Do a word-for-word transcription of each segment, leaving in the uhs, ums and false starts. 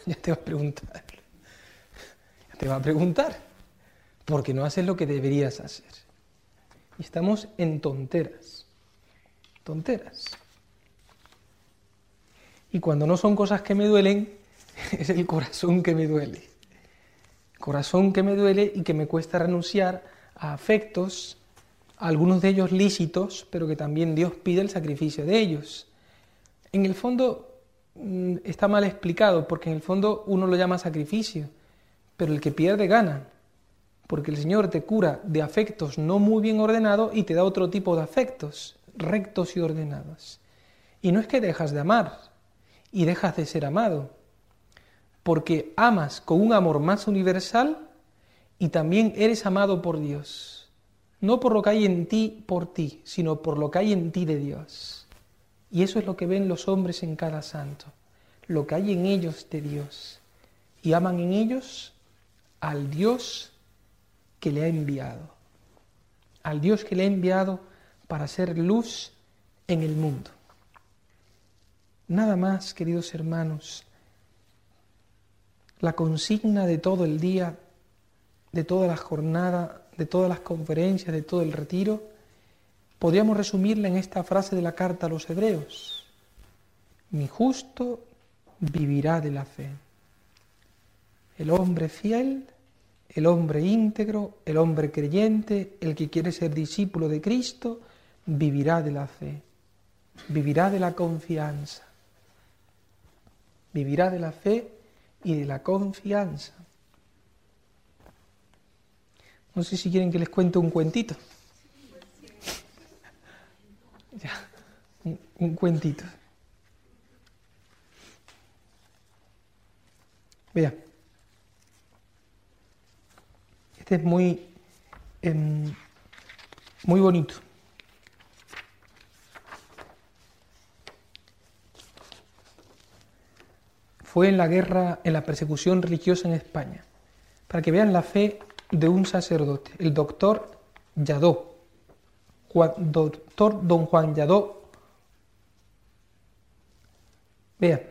Ya te va a preguntar. Ya te va a preguntar. Porque no haces lo que deberías hacer. Y estamos en tonteras. Tonteras. Y cuando no son cosas que me duelen, es el corazón que me duele. Corazón que me duele y que me cuesta renunciar a afectos, algunos de ellos lícitos, pero que también Dios pide el sacrificio de ellos. En el fondo está mal explicado, porque en el fondo uno lo llama sacrificio, pero el que pierde gana, porque el Señor te cura de afectos no muy bien ordenados y te da otro tipo de afectos, rectos y ordenados. Y no es que dejas de amar y dejas de ser amado, porque amas con un amor más universal y también eres amado por Dios. No por lo que hay en ti por ti, sino por lo que hay en ti de Dios. Y eso es lo que ven los hombres en cada santo, lo que hay en ellos de Dios. Y aman en ellos al Dios que le ha enviado, al Dios que le ha enviado para ser luz en el mundo. Nada más, queridos hermanos, la consigna de todo el día, de toda la jornada, de todas las conferencias, de todo el retiro, podríamos resumirla en esta frase de la carta a los Hebreos: mi justo vivirá de la fe. El hombre fiel, el hombre íntegro, el hombre creyente, el que quiere ser discípulo de Cristo, vivirá de la fe, vivirá de la confianza, vivirá de la fe y de la confianza. No sé si quieren que les cuente un cuentito. Ya, un, un cuentito. Vean, este es muy, eh, muy bonito. Fue en la guerra, en la persecución religiosa en España, para que vean la fe de un sacerdote, el doctor Lladó, Juan, doctor don Juan Lladó. Vean,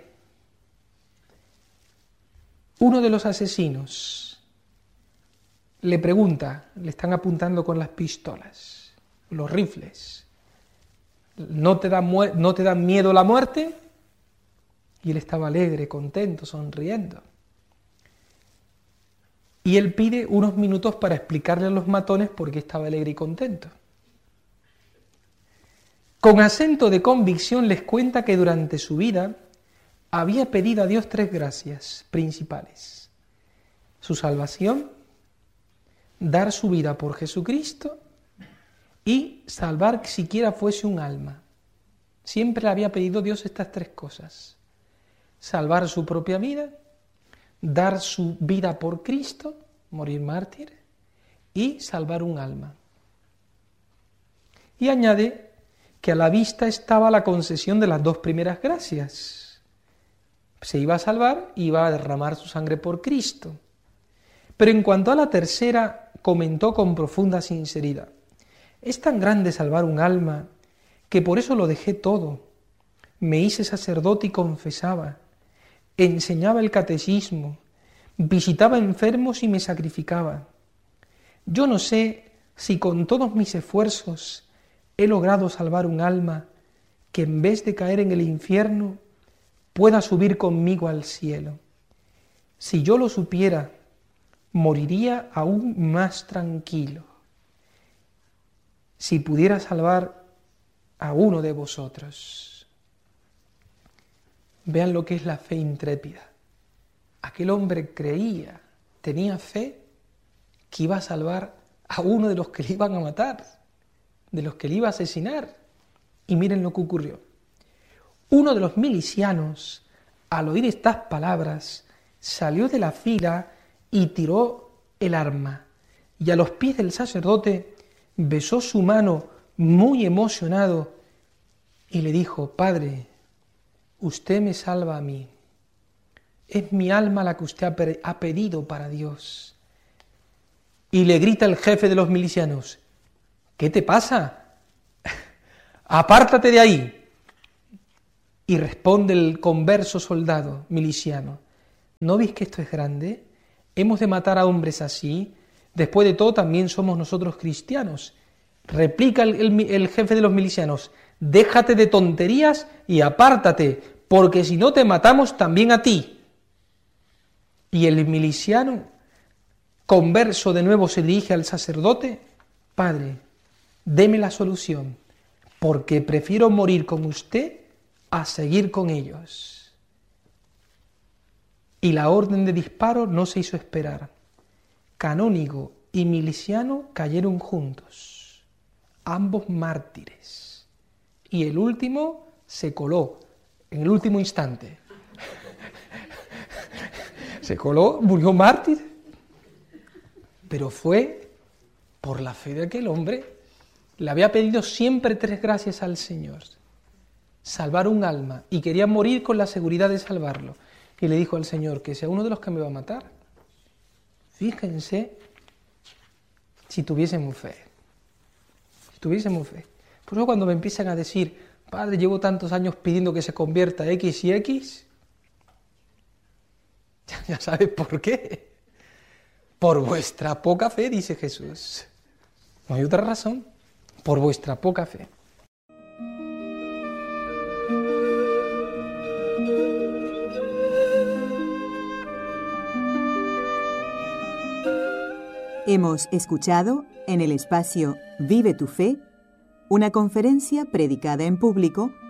uno de los asesinos le pregunta, le están apuntando con las pistolas, los rifles, ¿no te da, no te da miedo la muerte? Y él estaba alegre, contento, sonriendo. Y él pide unos minutos para explicarle a los matones por qué estaba alegre y contento. Con acento de convicción les cuenta que durante su vida había pedido a Dios tres gracias principales: su salvación, dar su vida por Jesucristo y salvar siquiera fuese un alma. Siempre le había pedido a Dios estas tres cosas: salvar su propia vida, dar su vida por Cristo, morir mártir, y salvar un alma. Y añade que a la vista estaba la concesión de las dos primeras gracias. Se iba a salvar y iba a derramar su sangre por Cristo. Pero en cuanto a la tercera, comentó con profunda sinceridad: es tan grande salvar un alma que por eso lo dejé todo. Me hice sacerdote y confesaba, enseñaba el catecismo, visitaba enfermos y me sacrificaba. Yo no sé si con todos mis esfuerzos he logrado salvar un alma que en vez de caer en el infierno pueda subir conmigo al cielo. Si yo lo supiera, moriría aún más tranquilo. Si pudiera salvar a uno de vosotros. Vean lo que es la fe intrépida. Aquel hombre creía, tenía fe, que iba a salvar a uno de los que le iban a matar, de los que le iba a asesinar. Y miren lo que ocurrió. Uno de los milicianos, al oír estas palabras, salió de la fila y tiró el arma. Y a los pies del sacerdote besó su mano muy emocionado y le dijo: Padre, usted me salva a mí. Es mi alma la que usted ha pedido para Dios. Y le grita el jefe de los milicianos: ¿qué te pasa? Apártate de ahí. Y responde el converso soldado miliciano: ¿No veis que esto es grande? Hemos de matar a hombres así. Después de todo, también somos nosotros cristianos. Replica el, el, el jefe de los milicianos: déjate de tonterías y apártate, porque si no te matamos también a ti. Y el miliciano, converso de nuevo, se dirige al sacerdote: Padre, deme la solución, porque prefiero morir con usted a seguir con ellos. Y la orden de disparo no se hizo esperar. Canónigo y miliciano cayeron juntos, ambos mártires. Y el último se coló, en el último instante. Se coló, murió mártir. Pero fue por la fe de aquel hombre. Le había pedido siempre tres gracias al Señor: salvar un alma, y quería morir con la seguridad de salvarlo. Y le dijo al Señor: que sea uno de los que me va a matar. Fíjense si tuviésemos fe. Si tuviésemos fe. Por eso cuando me empiezan a decir: Padre, llevo tantos años pidiendo que se convierta X y X, ya, ya sabes por qué. Por vuestra poca fe, dice Jesús. No hay otra razón. Por vuestra poca fe. Hemos escuchado en el espacio Vive tu Fe una conferencia predicada en público